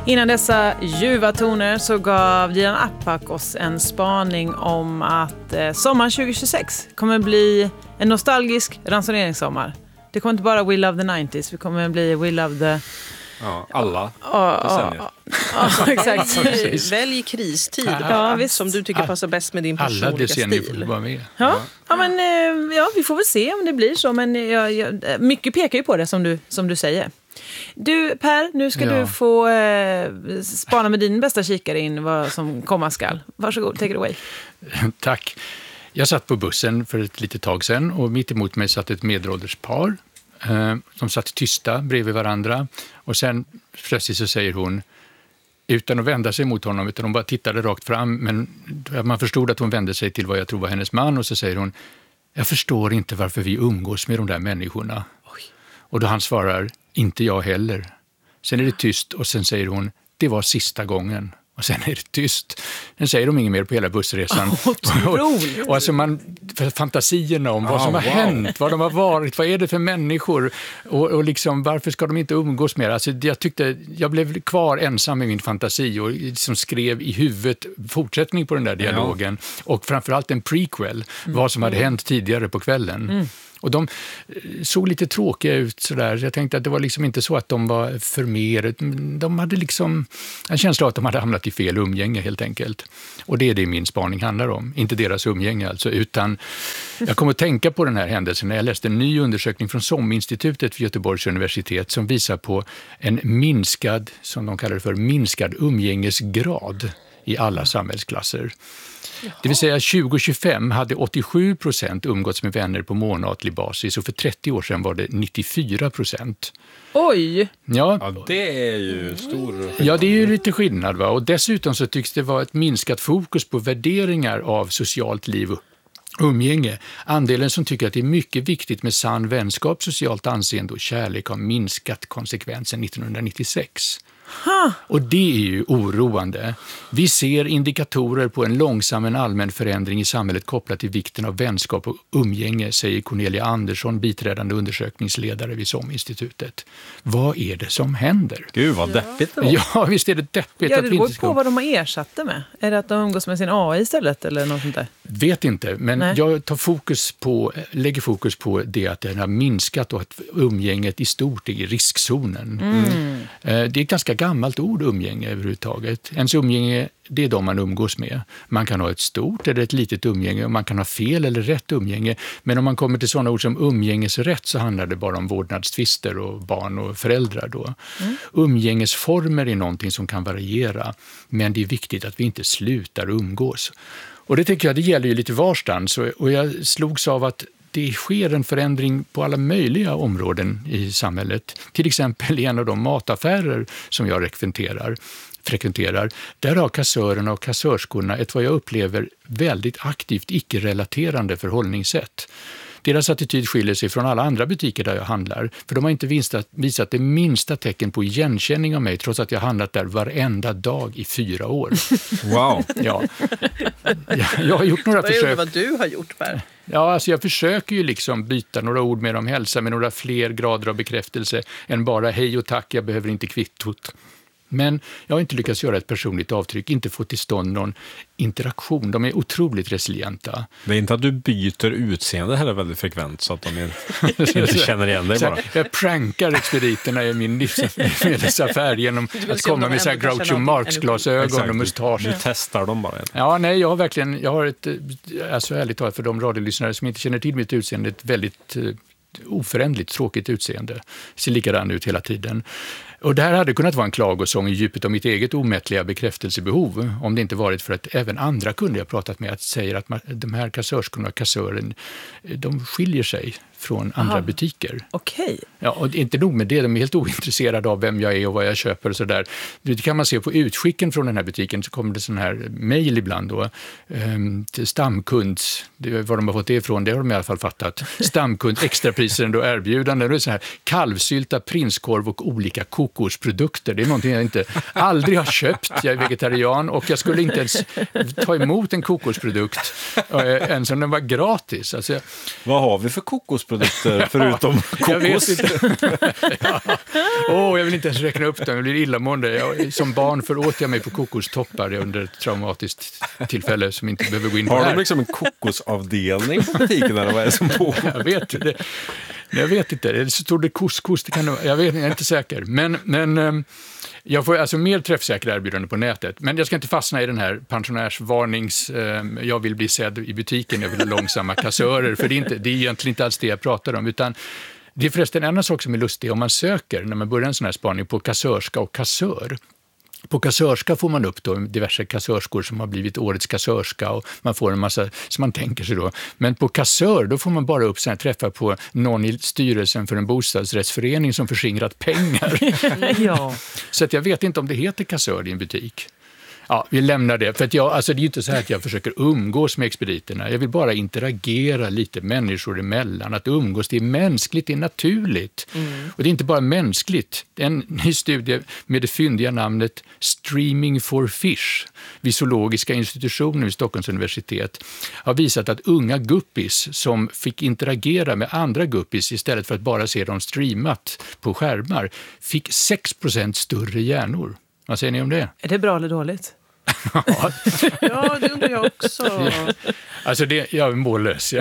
Innan dessa ljuva toner så gav Dilan Apak oss en spaning om att sommaren 2026 kommer bli en nostalgisk ransoneringssommar. Det kommer inte bara We Love the 90s, vi kommer bli We Love the... Ja, alla Ja, exakt. Välj kristid som du tycker passar bäst med din personliga alla decennier stil. får vara med. Ja, men vi får väl se om det blir så, men mycket pekar ju på det som du säger. Du Per, nu ska du få spana med din bästa kikare in vad som komma skall. Varsågod, take it away. Tack. Jag satt på bussen för ett litet tag sedan och mitt emot mig satt ett medelålders par. De satt tysta bredvid varandra och sen plötsligt så säger hon, utan att vända sig mot honom, utan hon bara tittade rakt fram, men man förstod att hon vände sig till vad jag tror var hennes man, och så säger hon, jag förstår inte varför vi umgås med de där människorna. Oj. Och då han svarar, inte jag heller. Sen är det tyst och sen säger hon, det var sista gången. Och sen är det tyst. Sen säger de inget mer på hela bussresan. Och alltså fantasierna om vad som har hänt, vad de har varit, vad är det för människor och liksom, varför ska de inte umgås mer? Alltså, jag blev kvar ensam i min fantasi och liksom skrev i huvudet fortsättning på den där dialogen. Och framförallt en prequel, vad som hade hänt tidigare på kvällen. Och de såg lite tråkiga ut sådär. Jag tänkte att det var liksom inte så att de var för mer. De hade liksom en känsla av att de hade hamnat i fel umgänge helt enkelt. Och det är det min spaning handlar om. Inte deras umgänge alltså, utan jag kommer att tänka på den här händelsen när jag läste en ny undersökning från SOM-institutet vid Göteborgs universitet som visar på en minskad, som de kallar det för, minskad umgängesgrad i alla samhällsklasser. Det vill säga 2025 hade 87% umgåtts med vänner på månatlig basis och för 30 år sedan var det 94%. Oj! Ja, det är ju stor skillnad. Ja, det är ju lite skillnad, va? Och dessutom så tycks det vara ett minskat fokus på värderingar av socialt liv och umgänge. Andelen som tycker att det är mycket viktigt med sann vänskap, socialt anseende och kärlek har minskat konsekvent sedan 1996. Och det är ju oroande. Vi ser indikatorer på en långsam en allmän förändring i samhället kopplat till vikten av vänskap och umgänge, säger Cornelia Andersson, biträdande undersökningsledare vid SOM-institutet. Vad är det som händer? Gud, vad deppigt det var. Ja, visst är det deppigt. Ja, det går på vad de har ersatt det med. Är det att de umgås med sin AI istället eller något sånt där? Vet inte, men jag lägger fokus på det att det har minskat och att umgänget i stort är i riskzonen. Det är ett ganska gammalt ord, umgänge överhuvudtaget. Ens umgänge, det är de man umgås med. Man kan ha ett stort eller ett litet umgänge och man kan ha fel eller rätt umgänge. Men om man kommer till sådana ord som umgängesrätt så handlar det bara om vårdnadstvister och barn och föräldrar då. Umgängesformer är någonting som kan variera, men det är viktigt att vi inte slutar umgås. Och det tycker jag, det gäller ju lite varstans, och jag slogs av att det sker en förändring på alla möjliga områden i samhället. Till exempel i en av de mataffärer som jag frekventerar. Där har kassörerna och kassörskorna ett, vad jag upplever, väldigt aktivt icke-relaterande förhållningssätt. Deras attityd skiljer sig från alla andra butiker där jag handlar, för de har inte visat det minsta tecken på igenkänning av mig trots att jag handlat där varenda dag i 4 år. Wow! Ja. Jag har gjort några försök. Vad du har gjort, Per. Ja, alltså jag försöker ju liksom byta några ord med dem, hälsa med några fler grader av bekräftelse än bara hej och tack, jag behöver inte kvittot. Men jag har inte lyckats göra ett personligt avtryck, inte få till stånd någon interaktion. De är otroligt resilienta. Det är inte att du byter utseende heller väldigt frekvent så att de inte känner igen dig bara. Jag prankar expediterna i min livsmedelsaffär genom att komma med så här Groucho Marx-glasögon och mustasch. Du testar dem bara. Ja, nej, jag har ett, alltså ärligt talat för de radiolyssnare som inte känner till mitt utseende, ett väldigt oförändligt, tråkigt utseende. Ser likadan ut hela tiden. Och det här hade kunnat vara en klagosång i djupet av mitt eget omättliga bekräftelsebehov, om det inte varit för att även andra kunder jag pratat med säger att de här kassörskorna och kassören, de skiljer sig från andra butiker. Okej. Ja, och inte nog med det, de är helt ointresserade av vem jag är och vad jag köper och sådär. Det kan man se på utskicken från den här butiken, så kommer det sån här mejl ibland då, till stamkund, var de har fått det ifrån, det har de i alla fall fattat. Stamkund, extrapriser och erbjudanden, det är så här kalvsylta, prinskorv och olika kokböcker kokosprodukter. Det är någonting jag aldrig har köpt. Jag är vegetarian och jag skulle inte ens ta emot en kokosprodukt ens om den var gratis. Alltså, vad har vi för kokosprodukter förutom kokos? Jag vet inte. Jag vill inte ens räkna upp dem. Jag blir illamående. Som barn föråt jag mig på kokostoppar under ett traumatiskt tillfälle som inte behöver gå in på har här. Har de liksom en kokosavdelning på butiken eller vad är det som pågår? Jag vet inte. Det står det couscous, jag är inte säker. Men jag får alltså mer träffsäkra erbjudanden på nätet. Men jag ska inte fastna i den här pensionärsvarnings... jag vill bli sedd i butiken, jag vill ha långsamma kassörer. För det är egentligen inte alls det jag pratar om. Utan det är förresten en sak som är lustig om man söker, när man börjar en sån här spaning, på kassörska och kassör. På kassörska får man upp då diverse kassörskor som har blivit årets kassörska och man får en massa som man tänker sig då. Men på kassör då får man bara upp sådana träffar på någon i styrelsen för en bostadsrättsförening som förskingrat pengar. Ja. Så att jag vet inte om det heter kassör i en butik. Ja, vi lämnar det. För att det är ju inte så här att jag försöker umgås med expediterna. Jag vill bara interagera lite människor emellan. Att umgås, det är mänskligt, det är naturligt. Och det är inte bara mänskligt. En ny studie med det fyndiga namnet Streaming for Fish vid zoologiska institutionen vid Stockholms universitet har visat att unga guppis som fick interagera med andra guppis istället för att bara se dem streamat på skärmar fick 6% större hjärnor. Vad säger ni om det? Är det bra eller dåligt? Ja, det undrar jag också. Alltså jag är mållös.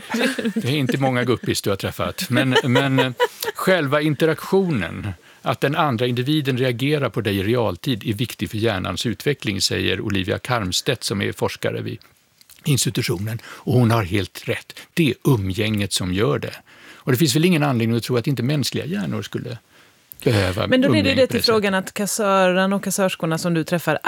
Det är inte många guppis du har träffat. Men själva interaktionen, att den andra individen reagerar på dig i realtid, är viktig för hjärnans utveckling, säger Olivia Karmstedt som är forskare vid institutionen. Och hon har helt rätt. Det är umgänget som gör det. Och det finns väl ingen anledning att tro att inte mänskliga hjärnor skulle behöva. Men då leder det till frågan att kassören och kassörskorna som du träffar,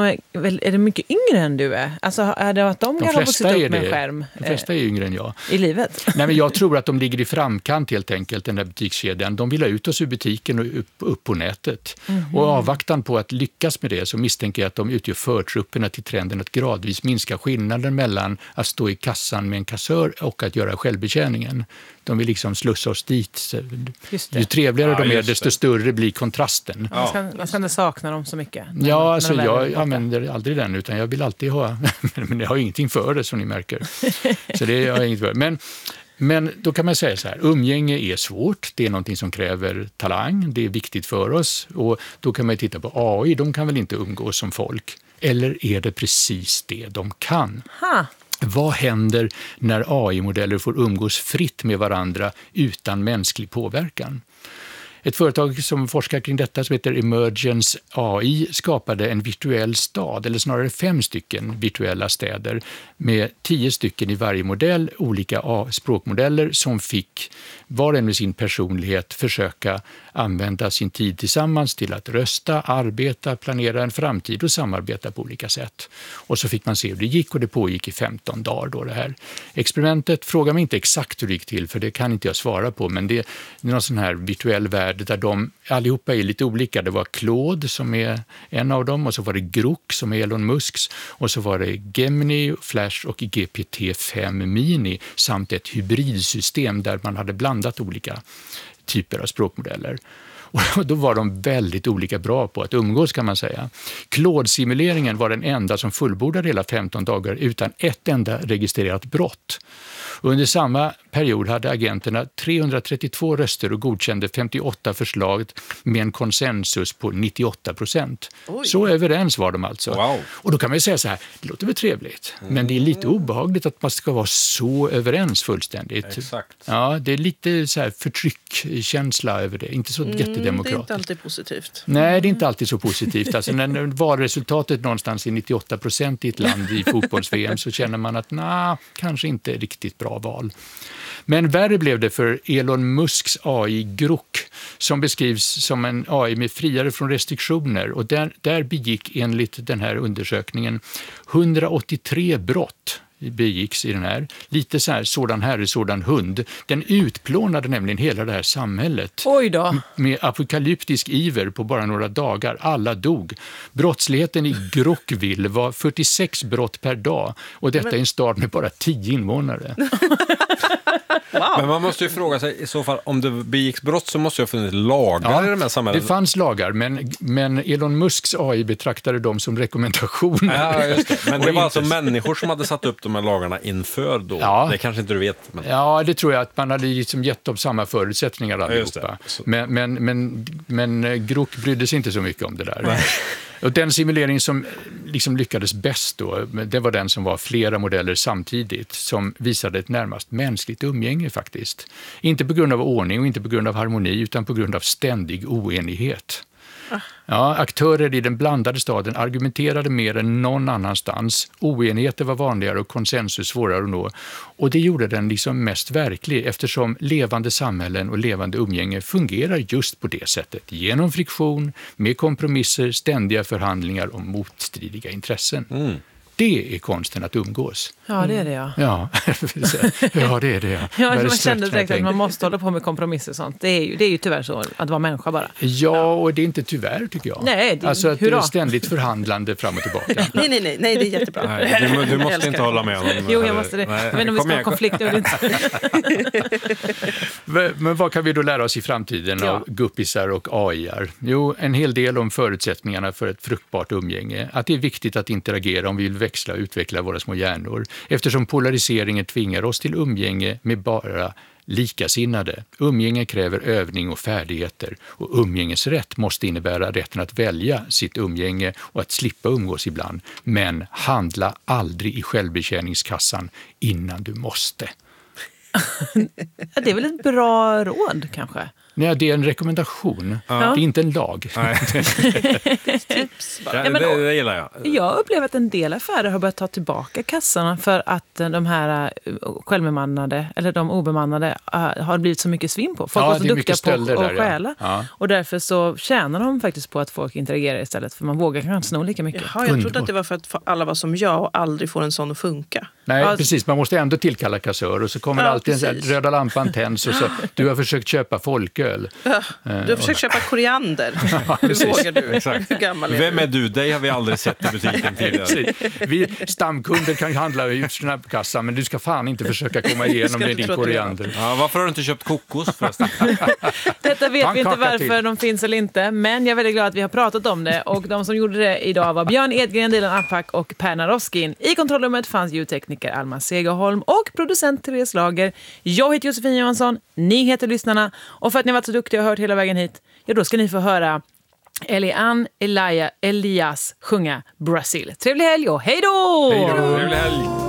är det mycket yngre än du är? Alltså är det att de kan ha sitta upp med en skärm? De flesta är yngre än jag. I livet? Nej, men jag tror att de ligger i framkant helt enkelt, den där butikskedjan. De vill ha ut oss ur butiken och upp på nätet. Och avvaktan på att lyckas med det så misstänker jag att de utgör förtrupperna till trenden att gradvis minska skillnaden mellan att stå i kassan med en kassör och att göra självbetjäningen. De vill liksom slussa oss dit. Ju trevligare de är, desto större blir kontrasten. Ja. Man ska inte sakna dem så mycket. Ja, alltså jag använder aldrig den, utan jag vill alltid ha... Men jag har ingenting för det, som ni märker. Så det har jag inget för. Men då kan man säga så här, umgänge är svårt, det är någonting som kräver talang, det är viktigt för oss. Och då kan man titta på AI, de kan väl inte umgås som folk? Eller är det precis det de kan? Vad händer när AI-modeller får umgås fritt med varandra utan mänsklig påverkan? Ett företag som forskar kring detta som heter Emergence AI skapade en virtuell stad, eller snarare 5 stycken virtuella städer med 10 stycken i varje modell, olika språkmodeller som fick var och en med sin personlighet försöka använda sin tid tillsammans till att rösta, arbeta, planera en framtid och samarbeta på olika sätt. Och så fick man se hur det gick och det pågick i 15 dagar då det här experimentet. Fråga mig inte exakt hur det gick till för det kan inte jag svara på, men det är någon sån här virtuell värld där de allihopa är lite olika. Det var Claude som är en av dem och så var det Grok som är Elon Musks och så var det Gemini, Flash och GPT-5 Mini samt ett hybridsystem där man hade blandat olika typer av språkmodeller. Och då var de väldigt olika bra på att umgås kan man säga. Claude-simuleringen var den enda som fullbordade hela 15 dagar utan ett enda registrerat brott. Under samma period hade agenterna 332 röster och godkände 58 förslag med en konsensus på 98%. Så överens var de alltså. Wow. Och då kan man ju säga så här, det låter väl trevligt, men det är lite obehagligt att man ska vara så överens fullständigt. Exakt. Ja, det är lite så här förtryckkänsla över det, inte så jättedemokratiskt. Det är inte alltid positivt. Nej, det är inte alltid så positivt. Alltså, när valresultatet någonstans är 98% i ett land i fotbolls-VM så känner man att kanske inte riktigt bra val. Men värre blev det för Elon Musks AI Grok som beskrivs som en AI med friare från restriktioner och där begick enligt den här undersökningen 183 brott begicks i den här. Lite så här, sådan herre, sådan hund. Den utplånade nämligen hela det här samhället. Oj då. Med apokalyptisk iver på bara några dagar. Alla dog. Brottsligheten i Grokville var 46 brott per dag. Och detta är en stad med bara 10 invånare. Men man måste ju fråga sig, i så fall, om det begicks brott så måste ju ha funnits lagar i de här samhällen. Det fanns lagar, men Elon Musks AI betraktade dem som rekommendationer. Ja, just det. Men det var alltså människor som hade satt upp de här lagarna inför då? Ja. Det kanske inte du vet. Men... Ja, det tror jag att man hade liksom gett dem samma förutsättningar allihopa. Men Grok brydde sig inte så mycket om det där. Nej. Och den simulering som liksom lyckades bäst då, det var den som var flera modeller samtidigt, som visade ett närmast mänskligt umgänge faktiskt. Inte på grund av ordning och inte på grund av harmoni, utan på grund av ständig oenighet. Ja, aktörer i den blandade staden argumenterade mer än någon annanstans. Oenigheter var vanligare och konsensus svårare att nå. Och det gjorde den liksom mest verklig, eftersom levande samhällen och levande umgänge fungerar just på det sättet. Genom friktion, med kompromisser, ständiga förhandlingar om motstridiga intressen. Det är konsten att umgås. Ja, det är det, ja. Ja, det är det, ja. Ja, man kände direkt att man måste hålla på med kompromisser och sånt. Det är ju tyvärr så att vara människa bara. Ja, och det är inte tyvärr, tycker jag. Nej, alltså att det är ständigt förhandlande fram och tillbaka. Nej, det är jättebra. Nej, du måste inte hålla med om det. Jo, jag måste det. Nej, men om vi ska ha konflikt eller inte. Men vad kan vi då lära oss i framtiden av guppisar och AI:ar? Jo, en hel del om förutsättningarna för ett fruktbart umgänge. Att det är viktigt att interagera om vi vill växla och utveckla våra små hjärnor. Eftersom polariseringen tvingar oss till umgänge med bara likasinnade. Umgänge kräver övning och färdigheter. Och umgängesrätt måste innebära rätten att välja sitt umgänge och att slippa umgås ibland. Men handla aldrig i självbetjäningskassan innan du måste. Ja, det är väl ett bra råd kanske? Nej, det är en rekommendation. Ja. Det är inte en lag. Tips bara. Det gillar jag. Jag upplever att en del affärer har börjat ta tillbaka kassarna för att de här självbemannade eller de obemannade har blivit så mycket svinn på. Folk var så duktiga på att stjäla. Ja. Och därför så tjänar de faktiskt på att folk interagerar istället, för man vågar kanske sno lika mycket. Jaha, jag trodde att det var för att alla var som jag och aldrig får en sån att funka. Nej, precis. Man måste ändå tillkalla kassör och så kommer alltid en röda lampan tänds och så du har försökt köpa folköl. Ja, du har försökt köpa koriander. Hur vågar du? Exakt. Hur gammal är Vem är du? Dig har vi aldrig sett i butiken tidigare. Vi stamkunder kan handla i kassan, men du ska fan inte försöka komma igenom med din koriander. Ja, varför har du inte köpt kokos förresten? Detta vet vi inte varför de finns eller inte, men jag är väldigt glad att vi har pratat om det. Och de som gjorde det idag var Björn Edgren, Dilan Apak och Per Naroskin. I kontrollrummet fanns ljudtekniker Alma Segerholm och producent Therese Lager. Jag heter Josefin Johansson, ni heter lyssnarna. Och för att ni har varit så duktiga och hört hela vägen hit, ja, då ska ni få höra Elian Elias sjunga Brasil. Trevlig helg och hej då! Trevlig helg!